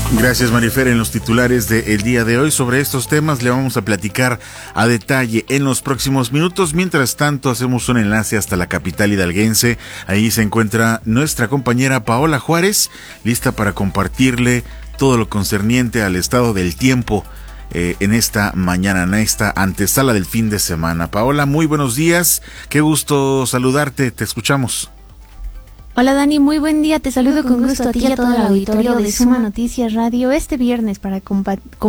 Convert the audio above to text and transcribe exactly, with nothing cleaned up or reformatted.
Gracias, Marifer. En los titulares del día de hoy sobre estos temas le vamos a platicar a detalle en los próximos minutos. Mientras tanto, hacemos un enlace hasta la capital hidalguense. Ahí se encuentra nuestra compañera Paola Juárez, lista para compartirle todo lo concerniente al estado del tiempo eh, en esta mañana, en esta antesala del fin de semana. Paola, muy buenos días. Qué gusto saludarte. Te escuchamos. Hola Dani, muy buen día, te saludo con gusto a ti y a todo el auditorio de Suma Noticias Radio este viernes para compartir